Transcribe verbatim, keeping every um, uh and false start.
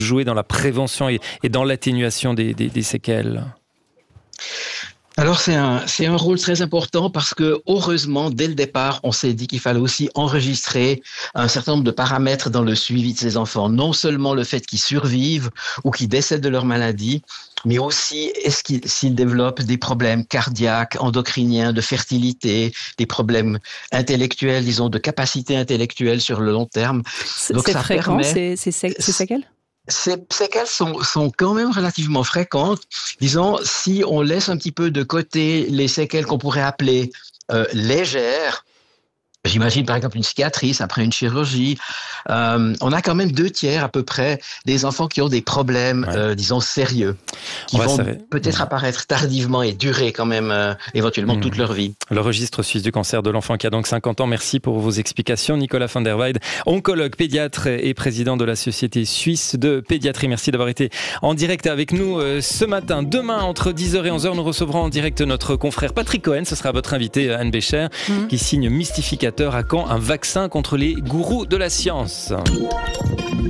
jouer dans la prévention et, et dans l'atténuation des, des, des séquelles? Alors c'est un, c'est un rôle très important parce que heureusement, dès le départ, on s'est dit qu'il fallait aussi enregistrer un certain nombre de paramètres dans le suivi de ces enfants. Non seulement le fait qu'ils survivent ou qu'ils décèdent de leur maladie, mais aussi est-ce qu'ils, s'ils développent des problèmes cardiaques, endocriniens, de fertilité, des problèmes intellectuels, disons, de capacité intellectuelle sur le long terme. C'est, Donc c'est ça fréquent, permet... c'est, c'est, c'est séquelles? Ces séquelles sont, sont quand même relativement fréquentes. Disons, si on laisse un petit peu de côté les séquelles qu'on pourrait appeler euh, légères, j'imagine par exemple une cicatrice après une chirurgie, euh, on a quand même deux tiers à peu près des enfants qui ont des problèmes, ouais. euh, disons, sérieux, qui vont peut-être ouais. apparaître tardivement et durer quand même euh, éventuellement mmh. toute leur vie. Le registre suisse du cancer de l'enfant qui a donc cinquante ans. Merci pour vos explications. Nicolas van der Weide, oncologue, pédiatre et président de la Société suisse de pédiatrie. Merci d'avoir été en direct avec nous euh, ce matin. Demain, entre dix heures et onze heures, nous recevrons en direct notre confrère Patrick Cohen. Ce sera votre invité, Anne Bécher, mmh. qui signe Mystificateur. À quand un vaccin contre les gourous de la science?